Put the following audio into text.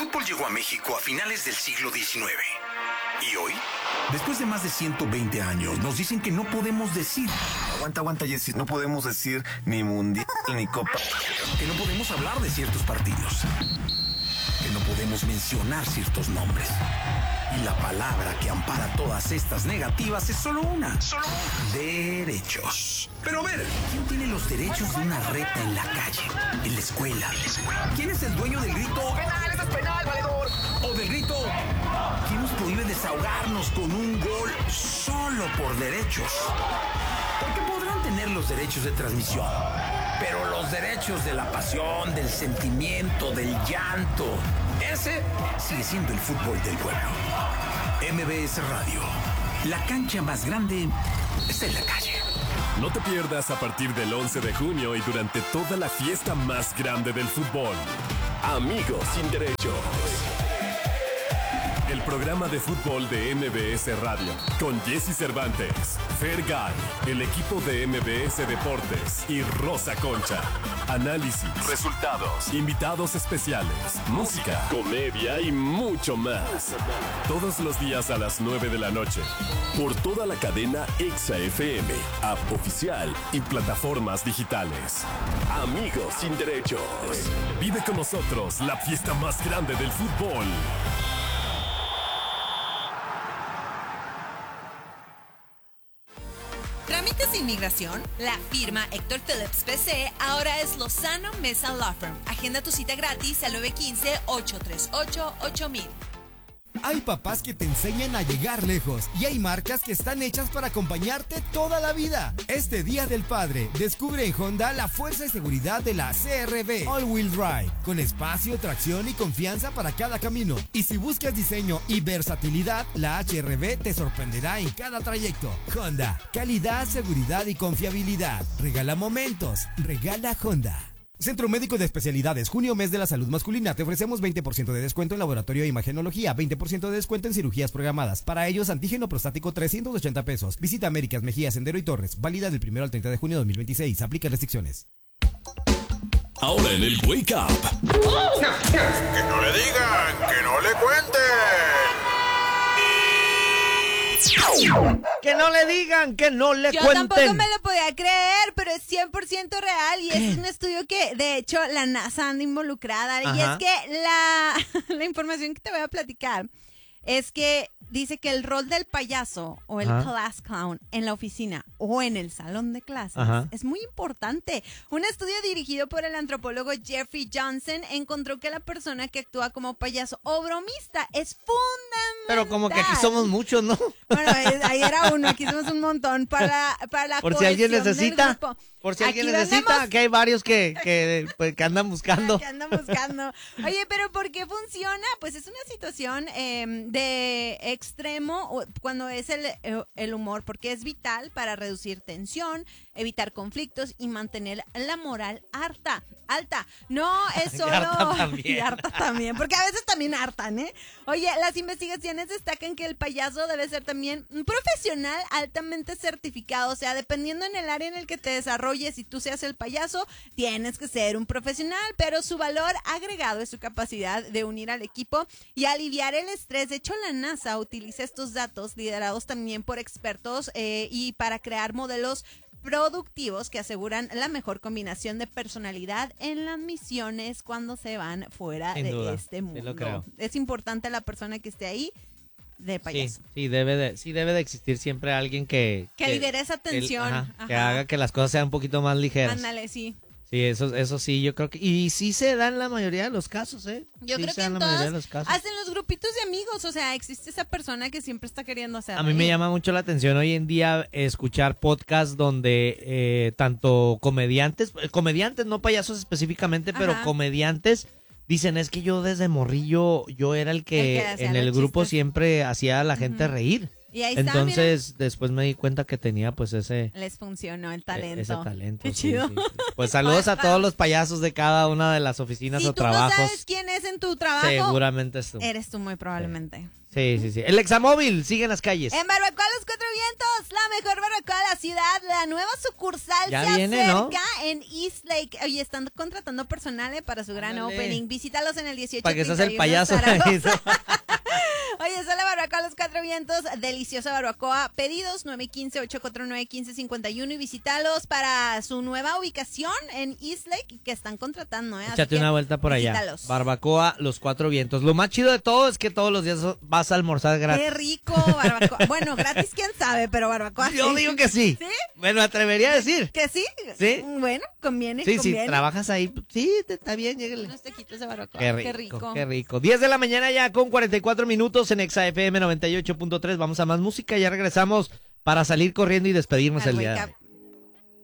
fútbol llegó a México a finales del siglo XIX. ¿Y hoy? Después de más de 120 años, nos dicen que no podemos decir... Aguanta, Jessy. No podemos decir ni mundial ni copa. Que no podemos hablar de ciertos partidos. Que no podemos mencionar ciertos nombres. Y la palabra que ampara todas estas negativas es solo una. Derechos. Pero a ver, ¿quién tiene los derechos de una reta en la calle, en la escuela? ¿Quién es el dueño del grito? ¡Penal, eso es penal, valedor! O del grito, ¿quién nos prohíbe desahogarnos con un gol solo por derechos? Porque podrán tener los derechos de transmisión, pero los derechos de la pasión, del sentimiento, del llanto, ese sigue siendo el fútbol del pueblo. MBS Radio, la cancha más grande está en la calle. No te pierdas a partir del 11 de junio y durante toda la fiesta más grande del fútbol. Amigos sin derechos. El programa de fútbol de MBS Radio, con Jessy Cervantes, Fergay, el equipo de MBS Deportes y Rosa Concha. Análisis, resultados, invitados especiales, música, comedia y mucho más. Todos los días a las 9 de la noche. Por toda la cadena Exa FM, app oficial y plataformas digitales. Amigos sin derechos. Vive con nosotros la fiesta más grande del fútbol. ¿Trámites de inmigración? La firma Héctor Phillips PC ahora es Lozano Mesa Law Firm. Agenda tu cita gratis al 915-838-8000. Hay papás que te enseñan a llegar lejos y hay marcas que están hechas para acompañarte toda la vida. Este Día del Padre, descubre en Honda la fuerza y seguridad de la CR-V All Wheel Drive, con espacio, tracción y confianza para cada camino. Y si buscas diseño y versatilidad, la HR-V te sorprenderá en cada trayecto. Honda, calidad, seguridad y confiabilidad. Regala momentos, regala Honda. Centro Médico de Especialidades, junio, mes de la salud masculina. Te ofrecemos 20% de descuento en laboratorio de imagenología, 20% de descuento en cirugías programadas. Para ellos, antígeno prostático, 380 pesos. Visita Américas, Mejía, Sendero y Torres. Válida del 1 al 30 de junio de 2026. Aplica restricciones. Ahora en el Wake Up. Que no le digan, que no le cuenten. Que no le digan, que no le cuenten. Yo tampoco me lo podía creer, pero es 100% real y es un estudio que, de hecho, la NASA anda involucrada. Ajá. Y es que la información que te voy a platicar es que dice que el rol del payaso o el class clown en la oficina o en el salón de clases es muy importante. Un estudio dirigido por el antropólogo Jeffrey Johnson encontró que la persona que actúa como payaso o bromista es fundamental. Pero como que aquí somos muchos, ¿no? Bueno, ahí era uno, aquí somos un montón para la por si alguien necesita. Por si aquí alguien necesita, que hay varios que andan buscando. Que andan buscando. Oye, pero ¿por qué funciona? Pues es una situación de extremo cuando es el humor, porque es vital para reducir tensión, evitar conflictos y mantener la moral alta. No es solo... Y harta también, porque a veces también hartan, ¿eh? Oye, las investigaciones destacan que el payaso debe ser también un profesional altamente certificado, o sea, dependiendo en el área en el que te desarrolles, si tú seas el payaso, tienes que ser un profesional, pero su valor agregado es su capacidad de unir al equipo y aliviar el estrés. De hecho, la NASA utiliza estos datos liderados también por expertos y para crear modelos productivos que aseguran la mejor combinación de personalidad en las misiones cuando se van fuera de este mundo. Sí, lo creo. Es importante la persona que esté ahí de payaso. Sí, debe de existir siempre alguien que libere esa tensión. Que haga que las cosas sean un poquito más ligeras. Ándale, sí. Sí, eso sí, yo creo que... Y sí se da en la mayoría de los casos, ¿eh? Yo creo que en todos hacen los grupitos de amigos, o sea, existe esa persona que siempre está queriendo hacer. A mí me llama mucho la atención hoy en día escuchar podcasts donde tanto comediantes, no payasos específicamente, pero comediantes dicen, es que yo desde morrillo, yo era el que en el grupo siempre hacía a la gente reír. Y ahí está, Entonces, después me di cuenta que tenía pues ese... Les funcionó el talento. Ese talento, Qué sí, chido. sí. Pues saludos a todos los payasos de cada una de las oficinas si o tú trabajos. no sabes quién es en tu trabajo, Seguramente es tú. eres tú muy probablemente. Sí. El Examóvil sigue en las calles. En Barbacoa Los Cuatro Vientos, la mejor barbacoa de la ciudad, la nueva sucursal Ya se viene, ¿no? acerca en East Lake. Oye, están contratando personal para su gran Ándale. opening. Visítalos en el 1831 Para que seas el payaso. Zaragoza. Oye, es la Barbacoa Los Cuatro Vientos, deliciosa barbacoa. Pedidos 915-849-1551 y visítalos para su nueva ubicación en East Lake que están contratando. Échate una vuelta por allá. Visítalos. Barbacoa Los Cuatro Vientos. Lo más chido de todo es que todos los días vas a almorzar gratis. Qué rico, barbacoa. Bueno, gratis quién sabe, pero barbacoa Yo sí. digo que sí. ¿Sí? Me atrevería a decir. ¿Que sí? Sí. Bueno, conviene, Sí, conviene. si trabajas ahí, sí, está bien, llégale. Unos taquitos de barbacoa. Qué rico. 10 de la mañana ya con 44 minutos en ExaFM 98.3. Vamos a más música, ya regresamos para salir corriendo y despedirnos el día de hoy.